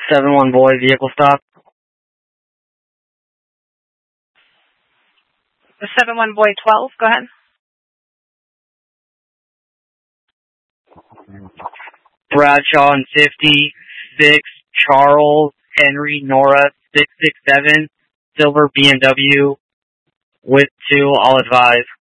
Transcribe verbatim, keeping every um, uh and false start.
seven one boy, vehicle stop. seven one boy twelve, go ahead. Bradshaw and fifty-six, Charles, Henry, Nora, six six seven, silver B M W with two, I'll advise.